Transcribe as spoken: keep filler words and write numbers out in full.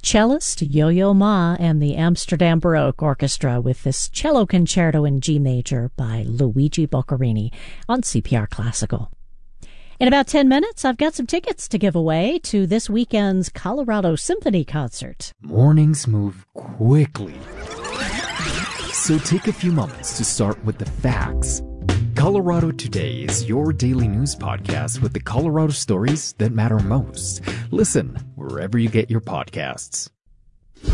cellist Yo-Yo Ma and the Amsterdam Baroque Orchestra with this cello concerto in G major by Luigi Boccherini on C P R Classical. In about ten minutes, I've got some tickets to give away to this weekend's Colorado Symphony Concert. Mornings move quickly, so take a few moments to start with the facts. Colorado Today is your daily news podcast with the Colorado stories that matter most. Listen wherever you get your podcasts.